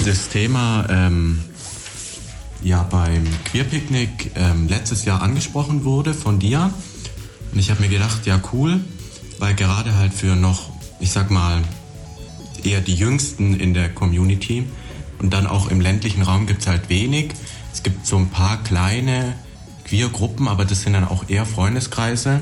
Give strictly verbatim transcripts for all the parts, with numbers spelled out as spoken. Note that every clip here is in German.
das Thema ähm, ja beim Queerpicknick ähm, letztes Jahr angesprochen wurde von dir. Und ich habe mir gedacht, ja cool, weil gerade halt für noch, ich sag mal, eher die Jüngsten in der Community und dann auch im ländlichen Raum gibt es halt wenig. Es gibt so ein paar kleine Queer-Gruppen, aber das sind dann auch eher Freundeskreise.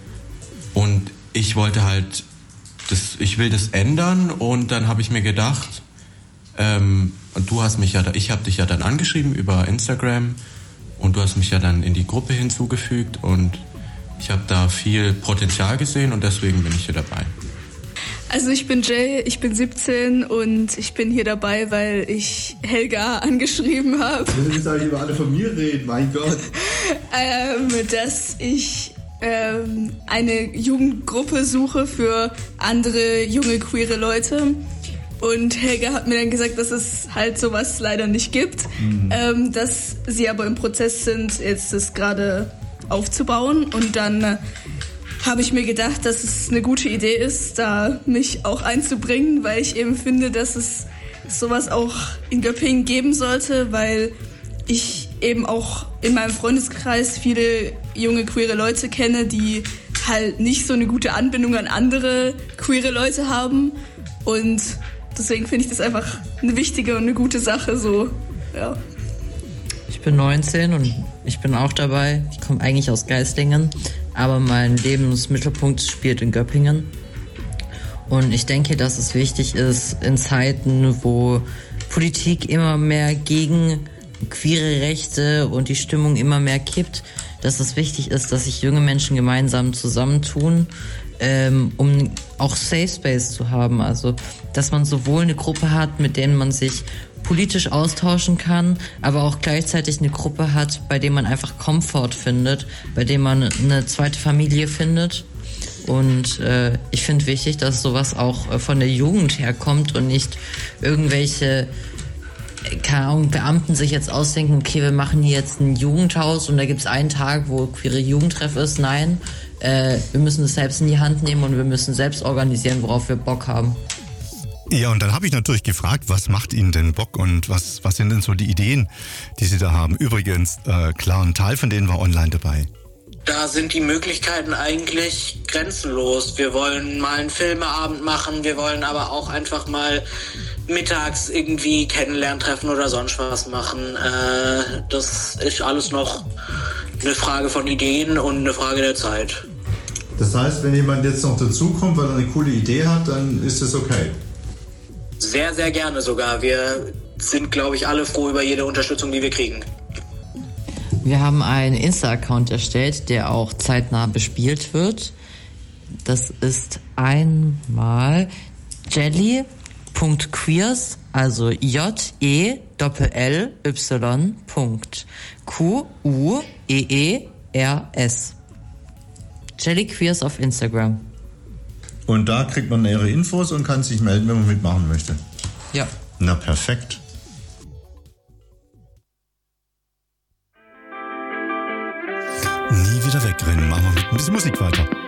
Und ich wollte halt, das, ich will das ändern und dann habe ich mir gedacht, ähm, und du hast mich ja, ich habe dich ja dann angeschrieben über Instagram und du hast mich ja dann in die Gruppe hinzugefügt und ich habe da viel Potenzial gesehen und deswegen bin ich hier dabei. Also ich bin Jay, ich bin siebzehn und ich bin hier dabei, weil ich Helga angeschrieben habe. Ich will jetzt eigentlich über alle von mir reden, mein Gott. ähm, dass ich ähm, eine Jugendgruppe suche für andere junge queere Leute. Und Helga hat mir dann gesagt, dass es halt sowas leider nicht gibt. Mhm. Ähm, dass sie aber im Prozess sind, jetzt das gerade aufzubauen. Und dann äh, habe ich mir gedacht, dass es eine gute Idee ist, da mich auch einzubringen, weil ich eben finde, dass es sowas auch in Göppingen geben sollte, weil ich eben auch in meinem Freundeskreis viele junge queere Leute kenne, die halt nicht so eine gute Anbindung an andere queere Leute haben und deswegen finde ich das einfach eine wichtige und eine gute Sache, so, ja. Ich bin neunzehn und ich bin auch dabei. Ich komme eigentlich aus Geislingen, aber mein Lebensmittelpunkt spielt in Göppingen. Und ich denke, dass es wichtig ist, in Zeiten, wo Politik immer mehr gegen queere Rechte und die Stimmung immer mehr kippt, dass es wichtig ist, dass sich junge Menschen gemeinsam zusammentun, ähm, um auch Safe Space zu haben. Also, dass man sowohl eine Gruppe hat, mit denen man sich politisch austauschen kann, aber auch gleichzeitig eine Gruppe hat, bei der man einfach Komfort findet, bei der man eine zweite Familie findet. Und äh, ich finde wichtig, dass sowas auch äh, von der Jugend herkommt und nicht irgendwelche, keine Ahnung, Beamten sich jetzt ausdenken, okay, wir machen hier jetzt ein Jugendhaus und da gibt es einen Tag, wo queere Jugendtreff ist. Nein, äh, wir müssen es selbst in die Hand nehmen und wir müssen selbst organisieren, worauf wir Bock haben. Ja, und dann habe ich natürlich gefragt, was macht Ihnen denn Bock und was, was sind denn so die Ideen, die Sie da haben? Übrigens, äh, klar, ein Teil von denen war online dabei. Da sind die Möglichkeiten eigentlich grenzenlos. Wir wollen mal einen Filmeabend machen, wir wollen aber auch einfach mal mittags irgendwie Kennenlerntreffen oder sonst was machen. Äh, das ist alles noch eine Frage von Ideen und eine Frage der Zeit. Das heißt, wenn jemand jetzt noch dazukommt, weil er eine coole Idee hat, dann ist das okay? Sehr, sehr gerne sogar. Wir sind, glaube ich, alle froh über jede Unterstützung, die wir kriegen. Wir haben einen Insta-Account erstellt, der auch zeitnah bespielt wird. Das ist einmal jelly.queers, also J-E-L-L-Y. Q-U-E-E-R-S. Jelly Queers auf Instagram. Und da kriegt man nähere Infos und kann sich melden, wenn man mitmachen möchte. Ja. Na, perfekt. Nie wieder wegrennen. Machen wir mit ein bisschen Musik weiter.